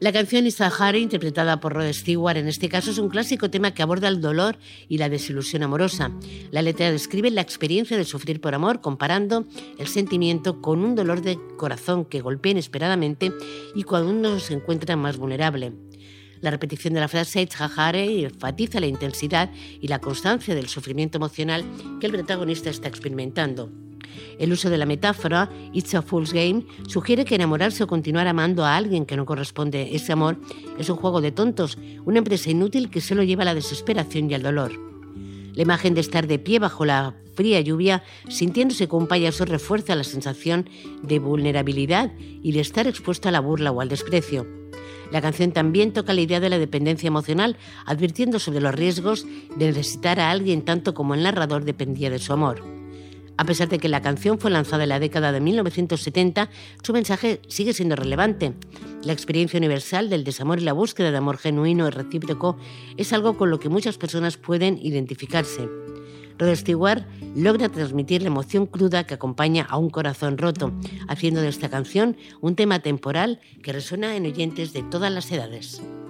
La canción It's a Hurry, interpretada por Rod Stewart, en este caso es un clásico tema que aborda el dolor y la desilusión amorosa. La letra describe la experiencia de sufrir por amor, comparando el sentimiento con un dolor de corazón que golpea inesperadamente y cuando uno se encuentra más vulnerable. La repetición de la frase It's a Hurry enfatiza la intensidad y la constancia del sufrimiento emocional que el protagonista está experimentando. El uso de la metáfora It's a Fool's Game sugiere que enamorarse o continuar amando a alguien que no corresponde ese amor es un juego de tontos, una empresa inútil que solo lleva a la desesperación y al dolor. La imagen de estar de pie bajo la fría lluvia, sintiéndose como un payaso, refuerza la sensación de vulnerabilidad y de estar expuesto a la burla o al desprecio. La canción también toca la idea de la dependencia emocional, advirtiendo sobre los riesgos de necesitar a alguien tanto como el narrador dependía de su amor. A pesar de que la canción fue lanzada en la década de 1970, su mensaje sigue siendo relevante. La experiencia universal del desamor y la búsqueda de amor genuino y recíproco es algo con lo que muchas personas pueden identificarse. Rod Stewart logra transmitir la emoción cruda que acompaña a un corazón roto, haciendo de esta canción un tema temporal que resuena en oyentes de todas las edades.